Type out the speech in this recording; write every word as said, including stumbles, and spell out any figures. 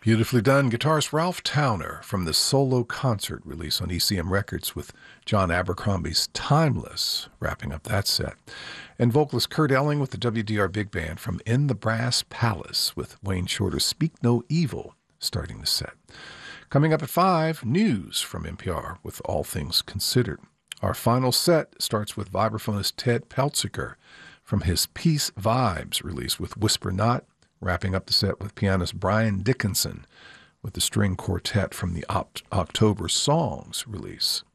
Beautifully done. Guitarist Ralph Towner from the solo concert release on E C M Records with John Abercrombie's Timeless, wrapping up that set. And vocalist Kurt Elling with the W D R Big Band from In the Brass Palace with Wayne Shorter's Speak No Evil starting the set. Coming up at five, news from N P R with All Things Considered. Our final set starts with vibraphonist Ted Peltziker from his Peace Vibes release with Whisper Not, wrapping up the set with pianist Brian Dickinson with the string quartet from the Oct- October Songs release.